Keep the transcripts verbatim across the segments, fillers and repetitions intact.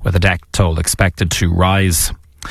with the death toll expected to rise.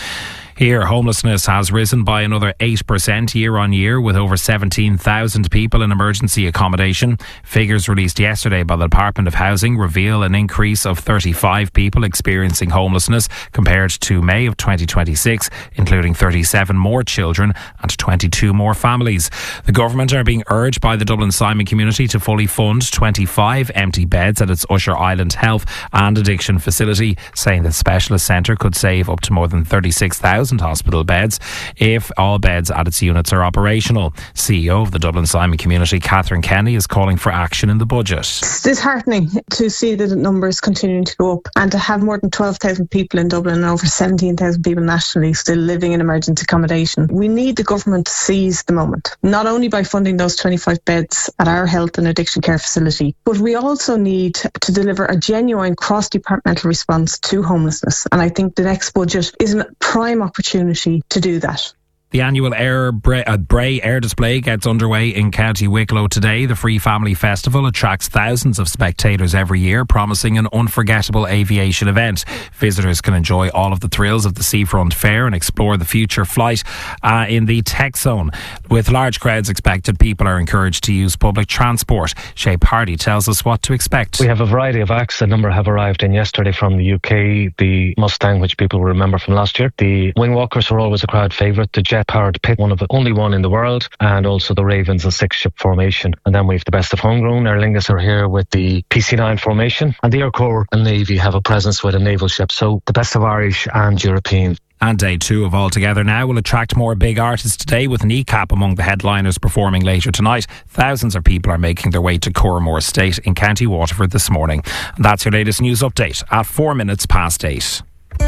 Here, homelessness has risen by another eight percent year on year, with over seventeen thousand people in emergency accommodation. Figures released yesterday by the Department of Housing reveal an increase of thirty-five people experiencing homelessness compared to May of twenty twenty-six, including thirty-seven more children and twenty-two more families. The government are being urged by the Dublin Simon community to fully fund twenty-five empty beds at its Usher Island Health and Addiction facility, saying the specialist centre could save up to more than thirty-six thousand hospital beds if all beds at its units are operational. C E O of the Dublin Simon community, Catherine Kenny, is calling for action in the budget. It's disheartening to see the numbers continuing to go up and to have more than twelve thousand people in Dublin and over seventeen thousand people nationally still living in emergency accommodation. We need the government to seize the moment, not only by funding those twenty-five beds at our health and addiction care facility, but we also need to deliver a genuine cross-departmental response to homelessness. And I think the next budget is a prime opportunity opportunity to do that. The annual Air Bray, uh, Bray Air Display gets underway in County Wicklow today. The Free Family Festival attracts thousands of spectators every year, promising an unforgettable aviation event. Visitors can enjoy all of the thrills of the Seafront Fair and explore the future flight uh, in the Tech Zone. With large crowds expected, people are encouraged to use public transport. Shay Pardy tells us what to expect. We have a variety of acts. A number have arrived in yesterday from the U K. The Mustang, which people will remember from last year. The Wingwalkers were always a crowd favourite. The Jet powered pit, one of the only one in the world, and also the Ravens, a six ship formation. And then we have the best of homegrown. Aer Lingus are here with the P C nine formation, and the Air Corps and Navy have a presence with a naval ship. So the best of Irish and European. And day two of All Together Now will attract more big artists today, with Kneecap among the headliners performing later tonight. Thousands of people are making their way to Cormore Estate in County Waterford this morning. And that's your latest news update at four minutes past eight.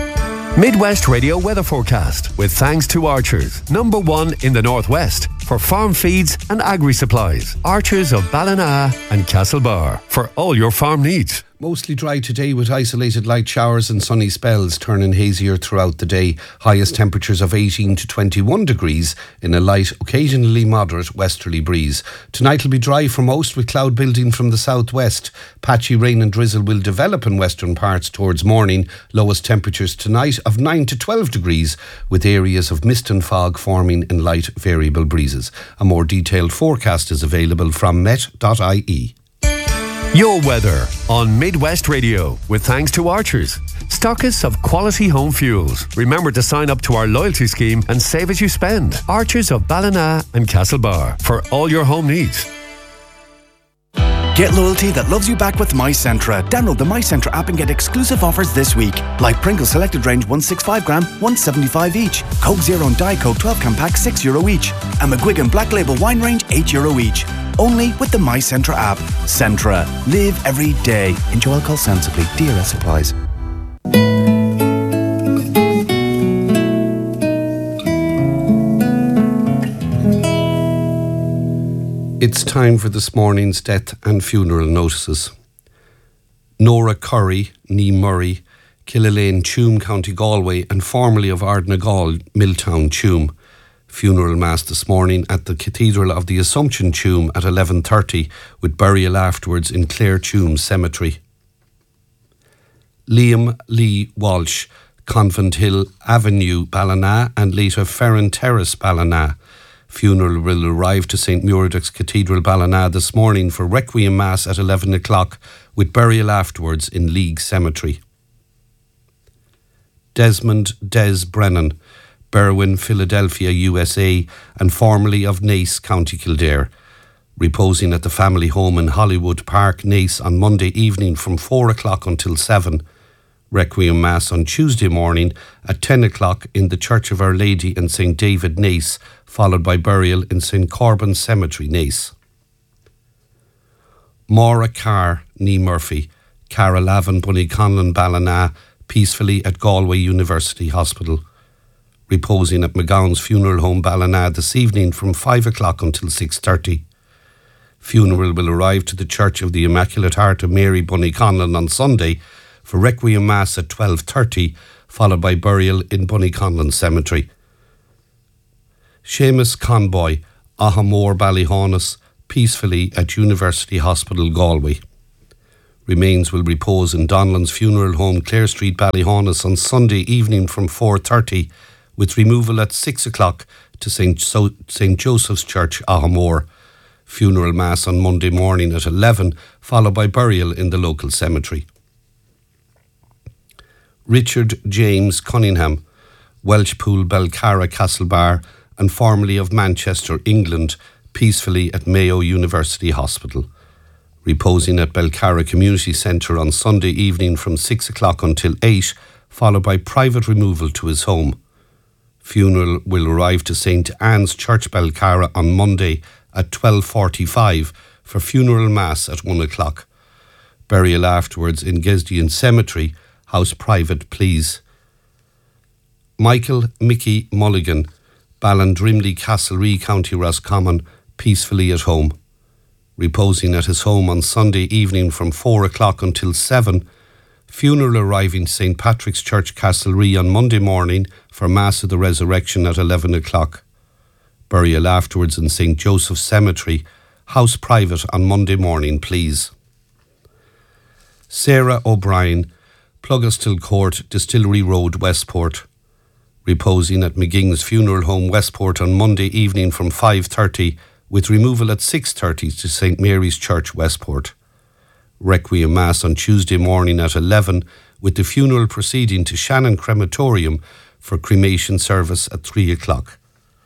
Midwest Radio weather forecast with thanks to Archers, number one in the Northwest for farm feeds and agri-supplies. Archers of Ballina and Castlebar for all your farm needs. Mostly dry today with isolated light showers and sunny spells, turning hazier throughout the day. Highest temperatures of eighteen to twenty-one degrees in a light, occasionally moderate westerly breeze. Tonight will be dry for most, with cloud building from the southwest. Patchy rain and drizzle will develop in western parts towards morning. Lowest temperatures tonight of nine to twelve degrees, with areas of mist and fog forming in light variable breezes. A more detailed forecast is available from met dot I E. Your weather on Midwest Radio with thanks to Archers, stockists of quality home fuels. Remember to sign up to our loyalty scheme and save as you spend. Archers of Ballina and Castlebar for all your home needs. Get loyalty that loves you back with MyCentra. Download the MyCentra app and get exclusive offers this week. Like Pringles Selected Range one sixty-five gram, one seventy-five each. Coke Zero and Diet Coke twelve can pack, six euro each. And McGuigan Black Label Wine Range, eight euro each. Only with the MyCentra app. Centra. Live every day. Enjoy alcohol sensibly. D R S applies. It's time for this morning's death and funeral notices. Nora Curry, Nee Murray, Killalane, Tuam, County Galway, and formerly of Ardnagal, Milltown, Tuam. Funeral mass this morning at the Cathedral of the Assumption, Tuam, at eleven thirty, with burial afterwards in Clare Tuam Cemetery. Liam Lee Walsh, Convent Hill Avenue, Ballina, and later Ferran Terrace, Ballina. Funeral will arrive to Saint Muradux Cathedral, Ballina this morning for Requiem Mass at eleven o'clock, with burial afterwards in League Cemetery. Desmond Des Brennan, Berwyn, Philadelphia, U S A, and formerly of Naas, County Kildare, reposing at the family home in Hollywood Park, Naas, on Monday evening from four o'clock until seven. Requiem Mass on Tuesday morning at ten o'clock in the Church of Our Lady in Saint David, Naas, followed by burial in Saint Corban Cemetery, Naas. Maura Carr, Nee Murphy, Cara Lavin, Bunnyconlon, Ballina, peacefully at Galway University Hospital, reposing at McGowan's Funeral Home, Ballina, this evening from five o'clock until six thirty. Funeral will arrive to the Church of the Immaculate Heart of Mary, Bunnyconlon, on Sunday for Requiem Mass at twelve thirty, followed by burial in Bunnyconlon Cemetery. Seamus Conboy, Ahamore, Ballyhaunis, peacefully at University Hospital, Galway. Remains will repose in Donlan's funeral home, Clare Street, Ballyhaunis, on Sunday evening from four thirty, with removal at six o'clock to Saint So- Saint Joseph's Church, Ahamore. Funeral mass on Monday morning at eleven, followed by burial in the local cemetery. Richard James Cunningham, Welshpool, Belcarra, Castlebar, and formerly of Manchester, England, peacefully at Mayo University Hospital. Reposing at Belcarra Community Centre on Sunday evening from six o'clock until eight, followed by private removal to his home. Funeral will arrive to Saint Anne's Church, Belcarra, on Monday at twelve forty-five for funeral mass at one o'clock. Burial afterwards in Gesdian Cemetery, house private, please. Michael Mickey Mulligan, Ballandrimley, Castlerea, County Roscommon, peacefully at home. Reposing at his home on Sunday evening from four o'clock until seven. Funeral arriving Saint Patrick's Church, Castlerea, on Monday morning for Mass of the Resurrection at eleven o'clock. Burial afterwards in Saint Joseph's Cemetery, house private, on Monday morning, please. Sarah O'Brien, Pluggastill Court, Distillery Road, Westport. Reposing at McGing's Funeral Home, Westport, on Monday evening from five thirty, with removal at six thirty to Saint Mary's Church, Westport. Requiem Mass on Tuesday morning at eleven, with the funeral proceeding to Shannon Crematorium for cremation service at three o'clock.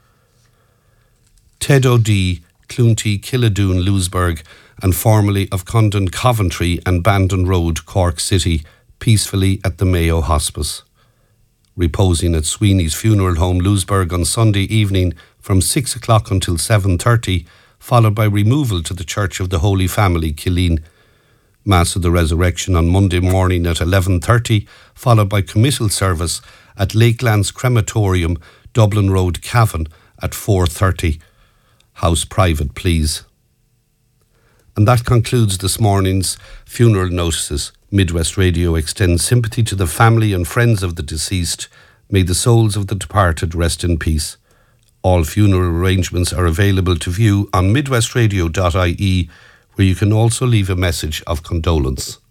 Ted O'Dea, Cloonty, Killadoon, Louisburg, and formerly of Condon, Coventry, and Bandon Road, Cork City, peacefully at the Mayo Hospice. Reposing at Sweeney's Funeral Home, Louisburg, on Sunday evening from six o'clock until seven thirty, followed by removal to the Church of the Holy Family, Killeen. Mass of the Resurrection on Monday morning at eleven thirty, followed by committal service at Lakelands Crematorium, Dublin Road, Cavan, at four thirty. House private, please. And that concludes this morning's funeral notices. Midwest Radio extends sympathy to the family and friends of the deceased. May the souls of the departed rest in peace. All funeral arrangements are available to view on midwestradio dot I E, where you can also leave a message of condolence.